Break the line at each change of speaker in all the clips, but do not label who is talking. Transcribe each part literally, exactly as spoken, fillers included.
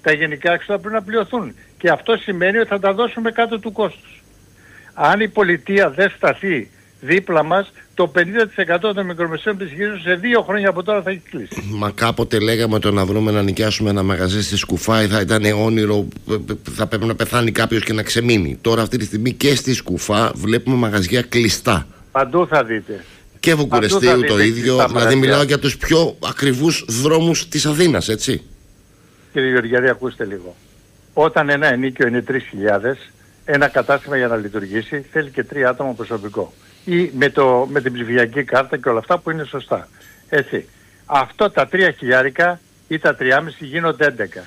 Τα γενικά έξοδα πρέπει να πληρωθούν. Και αυτό σημαίνει ότι θα τα δώσουμε κάτω του κόστους. Αν η πολιτεία δεν σταθεί δίπλα μας, το πενήντα τοις εκατό των μικρομεσαίων επιχειρήσεων σε δύο χρόνια από τώρα θα έχει κλείσει.
Μα κάποτε λέγαμε το να βρούμε να νοικιάσουμε ένα μαγαζί στη Σκουφάη θα ήταν όνειρο, θα πρέπει να πεθάνει κάποιος και να ξεμείνει. Τώρα αυτή τη στιγμή και στη Σκουφά βλέπουμε μαγαζιά κλειστά.
Παντού θα δείτε.
Και Βουκουρεστίου το ίδιο, δηλαδή μιλάω για τους πιο ακριβούς δρόμους της Αθήνας, έτσι.
Κύριε Γεωργιάδη, ακούστε λίγο. Όταν ένα ενοίκιο είναι τρεις χιλιάδες, ένα κατάστημα για να λειτουργήσει θέλει και τρία άτομα προσωπικό. Ή με, το, με την ψηφιακή κάρτα και όλα αυτά που είναι σωστά. Έτσι. Αυτό τα τρία χιλιάρικα ή τα τριακόσια γίνονται έντεκα.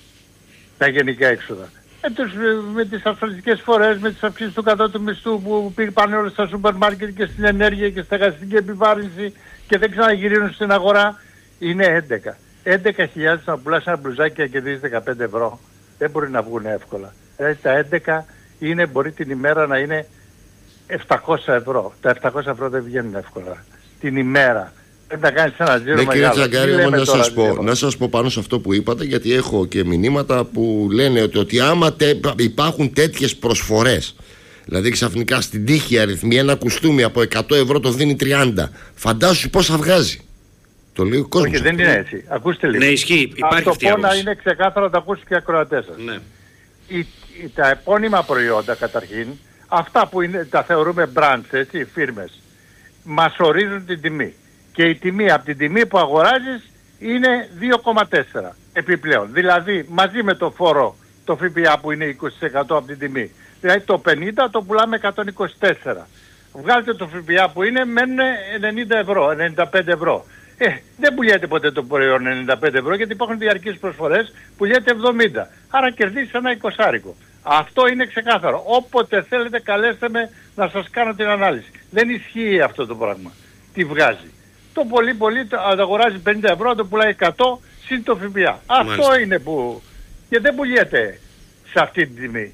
Τα γενικά έξοδα. Με, τους, με τις ασφαλιστικές φορές, με τις αυξήσεις του κατώτου μισθού που πάνε όλα στα σούπερ μάρκετ και στην ενέργεια και στη στεγαστική επιβάρυνση και δεν ξαναγυρίζουν στην αγορά, είναι έντεκα. έντεκα χιλιάδες να πουλάς ένα μπλουζάκι και να κερδίζεις δεκαπέντε ευρώ. Δεν μπορεί να βγουν εύκολα. Δηλαδή τα έντεκα είναι, μπορεί την ημέρα να είναι επτακόσια ευρώ. Τα επτακόσια ευρώ δεν βγαίνουν εύκολα. Την ημέρα. Πρέπει να κάνεις ένα τζίρο μεγάλο.
Ναι, κύριε Τσαγκάρη, να σας πω, να σας πω πάνω σε αυτό που είπατε, γιατί έχω και μηνύματα που λένε ότι, ότι άμα τε, υπάρχουν τέτοιες προσφορές, δηλαδή ξαφνικά στην τύχη αριθμή ένα κουστούμι από εκατό ευρώ το δίνει τριάντα, φαντάσου πώς θα βγάζει. Το λέει ο κόσμος.
Όχι, δεν είναι έτσι. Ακούστε λίγο.
Ναι, ισχύει. Υπάρχει αυτή η
άποψη. Αυτό είναι ξεκάθαρο να τα ακούσει και οι ακροατές σας.
Ναι.
Η, η, τα επώνυμα προϊόντα καταρχήν, αυτά που είναι, τα θεωρούμε brands, έτσι, φίρμες, μας ορίζουν την τιμή. Και η τιμή από την τιμή που αγοράζεις είναι δύο κόμμα τέσσερα επιπλέον. Δηλαδή μαζί με το φόρο, το ΦΠΑ που είναι είκοσι τοις εκατό από την τιμή. Δηλαδή το πενήντα το πουλάμε εκατόν είκοσι τέσσερα. Βγάλετε το ΦΠΑ που είναι, μένουν ενενήντα ευρώ, ενενήντα πέντε ευρώ. Ε, δεν πουλιέται ποτέ το προϊόν ενενήντα πέντε ευρώ γιατί υπάρχουν διαρκείς προσφορές, πουλιέται εβδομήντα. Άρα κερδίσεις ένα εικοσάρικο. Αυτό είναι ξεκάθαρο. Όποτε θέλετε καλέστε με να σας κάνω την ανάλυση. Δεν ισχύει αυτό το πράγμα. Τι βγάζει. Το πολύ πολύ το αγοράζει πενήντα ευρώ, το πουλάει εκατό συν το ΦΠΑ. Αυτό είναι που... Και δεν πουλιέται σε αυτή την τιμή.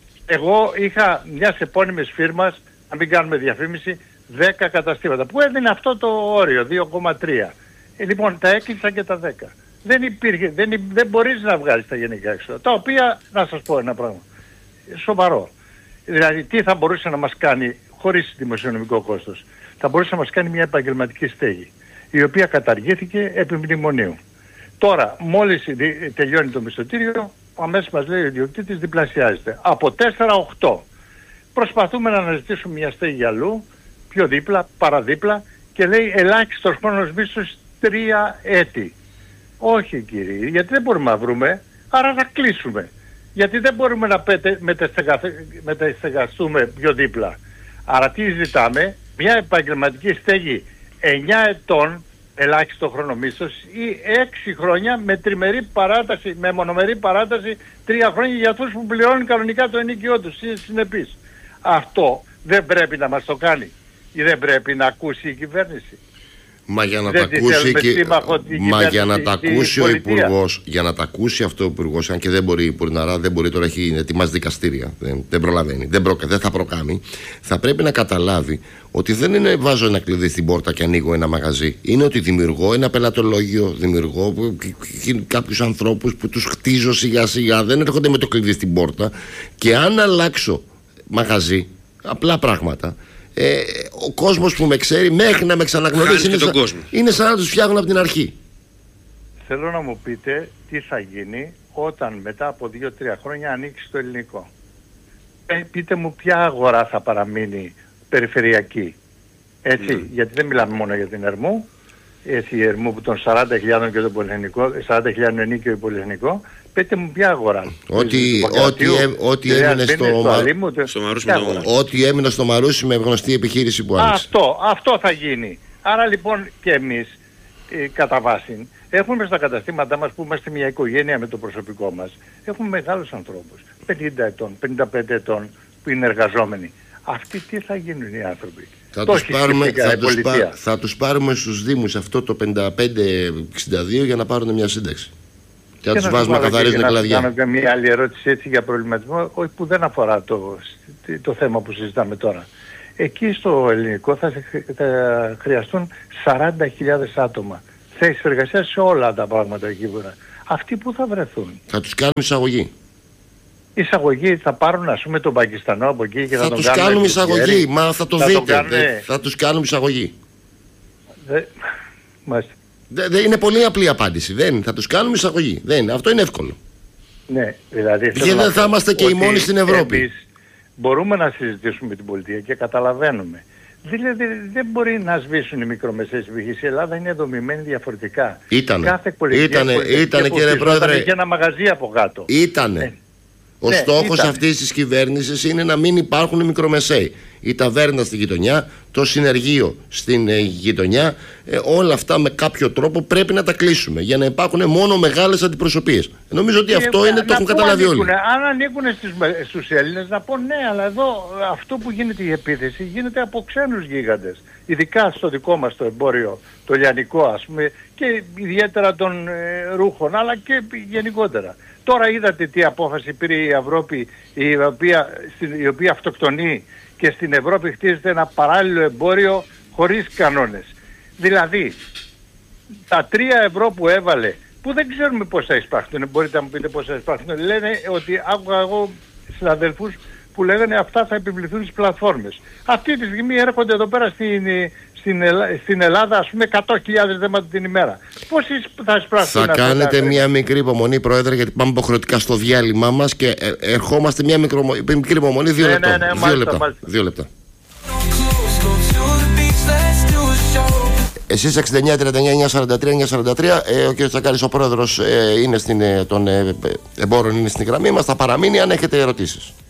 Εγώ είχα μιας επώνυμης φίρμας, να μην κάνουμε διαφήμιση, δέκα καταστήματα που έδινε αυτό το όριο, δύο κόμμα τρία. Ε, λοιπόν, τα έκλεισα και τα δέκα. Δεν υπήρχε, δεν, δεν μπορείς να βγάλεις τα γενικά έξοδα. Τα οποία, να σας πω ένα πράγμα, σοβαρό. Δηλαδή, τι θα μπορούσε να μας κάνει, χωρίς δημοσιονομικό κόστος, θα μπορούσε να μας κάνει μια επαγγελματική στέγη, η οποία καταργήθηκε επί μνημονίου. Τώρα, μόλις τελειώνει το μισθωτήριο, αμέσως μας λέει ο ιδιοκτήτης διπλασιάζεται. Από τέσσερα οκτώ. Προσπαθούμε να αναζητήσουμε μια στέγη αλλού, πιο δίπλα, παραδίπλα, και λέει ελάχιστος χρόνος μίσθωσης τρία έτη. Όχι κύριε, γιατί δεν μπορούμε να βρούμε, άρα θα κλείσουμε. Γιατί δεν μπορούμε να πέτε, μεταστεγαστούμε πιο δίπλα. Άρα τι ζητάμε, μια επαγγελματική στέγη εννιά ετών, ελάχιστο χρόνο μίσθωσης, ή έξι χρόνια με τριμερή παράταση, με μονομερή παράταση τρία χρόνια για αυτούς που πληρώνουν κανονικά το ενοίκιό τους, είναι συνεπής. Αυτό δεν πρέπει να μας το κάνει ή δεν πρέπει να ακούσει η κυβέρνηση.
Μα για να τα ακούσει, και... Μα για να τα ακούσει ο Υπουργός, για να τα ακούσει αυτό ο Υπουργός, αν και δεν μπορεί, Πουρναρά, δεν μπορεί τώρα, έχει ετοιμάσει δικαστήρια, δεν, δεν προλαβαίνει, δεν, προ, δεν θα προκάμει, θα πρέπει να καταλάβει ότι δεν είναι βάζω ένα κλειδί στην πόρτα και ανοίγω ένα μαγαζί. Είναι ότι δημιουργώ ένα πελατολόγιο, δημιουργώ κάποιους ανθρώπους που τους χτίζω σιγά σιγά, δεν έρχονται με το κλειδί στην πόρτα, και αν αλλάξω μαγαζί, απλά πράγματα, Ε, ο κόσμος που με ξέρει μέχρι να με ξαναγνωρίσει είναι, σαν, είναι σαν να τους φτιάχνουν από την αρχή.
Θέλω να μου πείτε τι θα γίνει όταν μετά από δύο τρία χρόνια ανοίξει το ελληνικό. Ε, πείτε μου ποια αγορά θα παραμείνει περιφερειακή. Έτσι, mm. γιατί δεν μιλάμε μόνο για την Ερμού. Έτσι, η Ερμού που των σαράντα χιλιάδων και το πολυεθνικό, σαράντα χιλιάδων ενίκιο ή πολυεθνικό. Πείτε μου ποια αγορά.
Ό,τι έμεινε στο Ό,τι έμεινε στο Μαρούσι με γνωστή επιχείρηση που άνοιξε.
Αυτό, αυτό θα γίνει. Άρα λοιπόν και εμείς ε, κατά βάση έχουμε στα καταστήματά μας που είμαστε μια οικογένεια με το προσωπικό μας, έχουμε μεγάλους ανθρώπους, πενήντα ετών, πενήντα πέντε ετών που είναι εργαζόμενοι. Αυτοί τι θα γίνουν οι άνθρωποι.
Θα τους, πάρουμε, θα, τους πά, θα τους πάρουμε στους Δήμους αυτό το πενήντα πέντε εξήντα δύο για να πάρουν μια σύνταξη. Και θα τους βάζουμε να καθαρίζουν κλαδιά. Να κάνω μια άλλη ερώτηση έτσι για προβληματισμό, που δεν αφορά το, το θέμα που συζητάμε τώρα. Εκεί στο ελληνικό θα, θα χρειαστούν σαράντα χιλιάδες άτομα. Θέσεις εργασίας σε όλα τα πράγματα εκεί.
Αυτοί που θα βρεθούν?
Θα τους κάνουν εισαγωγή.
Εισαγωγή θα πάρουν, ας πούμε, τον Πακιστανό από εκεί και θα,
θα
τον
τους
κάνουν
κάνουν εισαγωγή. Μα θα το θα δείτε.
Κάνουν...
Δε, θα τους κάνουν εισαγωγή.
Δε...
Δε, δε, είναι πολύ απλή απάντηση. Δεν, θα τους κάνουμε εισαγωγή. Δεν, αυτό είναι εύκολο.
Ναι, δηλαδή.
Και δεν θα είμαστε και οι μόνοι στην Ευρώπη.
Εμείς μπορούμε να συζητήσουμε με την πολιτεία και καταλαβαίνουμε. Δηλαδή δεν μπορεί να σβήσουν οι μικρομεσαίες επιχειρήσεις. Η Ελλάδα είναι δομημένη διαφορετικά.
Ήτανε.
Κάθε πολιτεία
ήτανε, ήτανε κύριε Πρόεδρε.
Είχε ένα μαγαζί από κάτω.
Ήτανε.
Ναι.
Ο
ναι,
στόχος
ήτανε.
αυτής της κυβέρνησης είναι να μην υπάρχουν οι μικρομεσαίοι. Η ταβέρνα στη γειτονιά, το συνεργείο στην ε, γειτονιά, ε, όλα αυτά με κάποιο τρόπο πρέπει να τα κλείσουμε για να υπάρχουν μόνο μεγάλες αντιπροσωπείες. Νομίζω ότι
και
αυτό είναι, το έχουν καταλάβει όλοι.
Αν ανήκουν στους Έλληνες, να πω ναι, αλλά εδώ αυτό που γίνεται η επίθεση γίνεται από ξένους γίγαντες. Ειδικά στο δικό μας το εμπόριο, το λιανικό ας πούμε, και ιδιαίτερα των ε, ρούχων, αλλά και γενικότερα. Τώρα είδατε τι απόφαση πήρε η Ευρώπη, η οποία, η οποία αυτοκτονεί και στην Ευρώπη χτίζεται ένα παράλληλο εμπόριο χωρίς κανόνες. Δηλαδή, τα τρία ευρώ που έβαλε, που δεν ξέρουμε πώς θα εισπραχθούν, μπορείτε να μου πείτε πώς θα εισπραχθούν, λένε ότι άκουγα εγώ συναδελφούς που λέγανε αυτά θα επιβληθούν στις πλατφόρμες. Αυτή τη στιγμή έρχονται εδώ πέρα στην, στην, στην Ελλάδα, ας πούμε, εκατό χιλιάδες δέματα την ημέρα. Πώς θα εισπραχθούν?
Θα κάνετε μια μικρή υπομονή, Πρόεδρε, γιατί πάμε υποχρεωτικά στο διάλειμμα μας και ερχόμαστε μια μικρο, μικρή υπομονή, δύο λεπτά. Ναι, ναι, ναι, δύο, μάλιστα, λεπτά. Μάλιστα. δύο λεπτά. Εσείς εξήντα εννιά τριάντα εννιά εννιακόσια σαράντα τρία εννιακόσια σαράντα τρία, ε, ο κ. Τσακάρης, ο πρόεδρος ε, είναι στην, ε, των ε, εμπόρων είναι στην γραμμή μας, θα παραμείνει αν έχετε ερωτήσεις.